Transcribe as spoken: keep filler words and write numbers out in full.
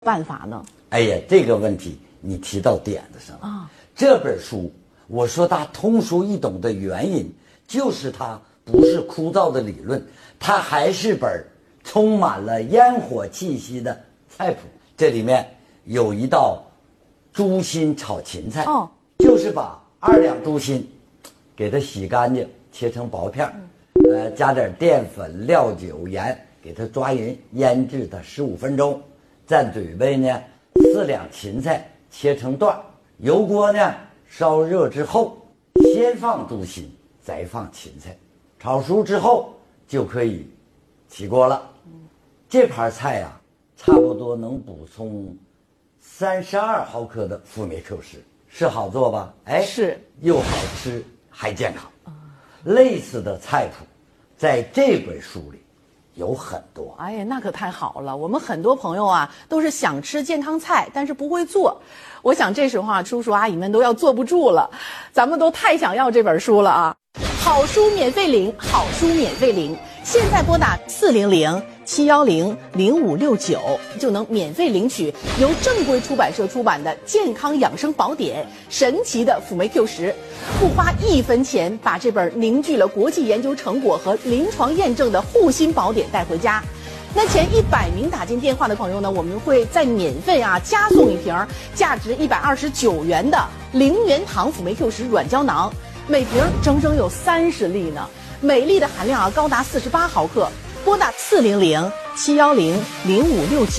办法呢？ 哎呀，这个问题你提到点子上了啊！这本书我说它通俗易懂的原因，就是它不是枯燥的理论，它还是本充满了烟火气息的菜谱。这里面有一道猪心炒芹菜，哦，就是把二两猪心给它洗干净，切成薄片，呃，加点淀粉、料酒、盐，给它抓匀，腌制它十五分钟。再准备呢四两芹菜，切成段，油锅呢烧热之后，先放猪心，再放芹菜，炒熟之后就可以起锅了。这盘菜啊，差不多能补充三十二毫克的辅酶 Q 十，是好做吧？哎， 是， 又好吃还健康。类似的菜谱在这本书里有很多。 哎呀，那可太好了！我们很多朋友啊，都是想吃健康菜，但是不会做。我想这时候啊，叔叔阿姨们都要坐不住了，咱们都太想要这本书了啊！好书免费领，好书免费领，现在拨打四零零七幺零零五六九就能免费领取由正规出版社出版的健康养生宝典《神奇的辅酶 Q 十》，不花一分钱把这本凝聚了国际研究成果和临床验证的护心宝典带回家。那前一百名打进电话的朋友呢，我们会再免费啊加送一瓶价值一百二十九元的零元堂辅酶 Q 十软胶囊，每瓶整整有三十粒呢，每粒的含量啊高达四十八毫克。拨打四零零七幺零零五六九。